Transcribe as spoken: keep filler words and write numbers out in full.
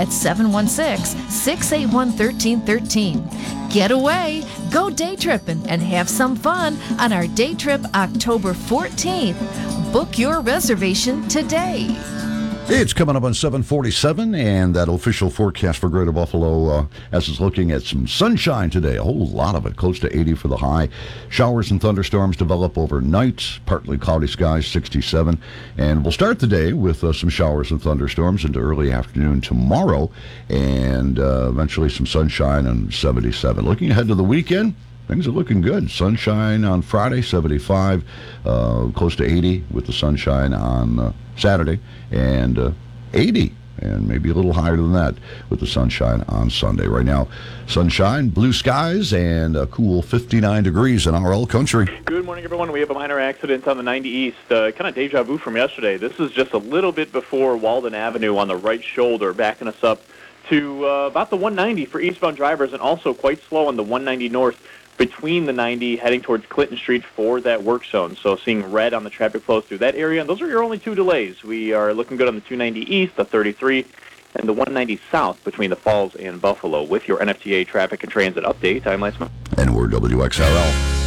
at seven one six, six eight one, one three one three. Get away, go day tripping, and have some fun on our day trip October fourteenth. Book your reservation today. It's coming up on seven forty-seven, and that official forecast for Greater Buffalo uh, as it's looking at some sunshine today. A whole lot of it, close to eighty for the high. Showers and thunderstorms develop overnight, partly cloudy skies, sixty-seven. And we'll start the day with uh, some showers and thunderstorms into early afternoon tomorrow, and uh, eventually some sunshine on seventy-seven. Looking ahead to the weekend, things are looking good. Sunshine on Friday, seventy-five, uh, close to eighty with the sunshine on uh, Saturday, and uh, eighty, and maybe a little higher than that with the sunshine on Sunday. Right now, sunshine, blue skies, and a cool fifty-nine degrees in R L country. Good morning, everyone. We have a minor accident on the ninety East. Uh, kind of deja vu from yesterday. This is just a little bit before Walden Avenue on the right shoulder, backing us up to uh, about the one ninety for eastbound drivers, and also quite slow on the one ninety north between the ninety heading towards Clinton Street for that work zone. So seeing red on the traffic flows through that area, and those are your only two delays. We are looking good on the two ninety East, the thirty-three, and the one ninety South between the Falls and Buffalo. With your N F T A traffic and transit update, I'm Lance. And we're W X R L.